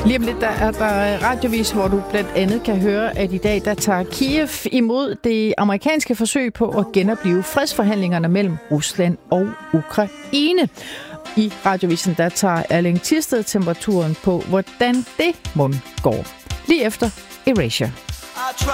Lige om lidt, der er der radiovis, hvor du blandt andet kan høre, at i dag, der tager Kiev imod det amerikanske forsøg på at genoplive fredsforhandlingerne mellem Rusland og Ukraine. I radiovisen, der tager Erling Thisted temperaturen på, hvordan det mon går. Lige efter Erasure.